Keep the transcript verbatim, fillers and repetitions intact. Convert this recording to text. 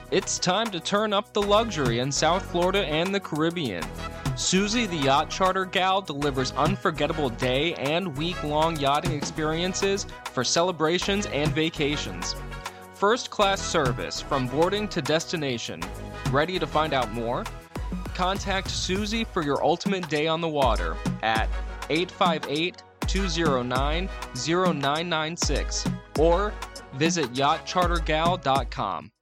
It's time to turn up the luxury in South Florida and the Caribbean. Susie the Yacht Charter Gal delivers unforgettable day and week-long yachting experiences for celebrations and vacations. First-class service from boarding to destination. Ready to find out more? Contact Susie for your ultimate day on the water at eight five eight, two zero nine, zero nine nine six or visit yacht charter gal dot com.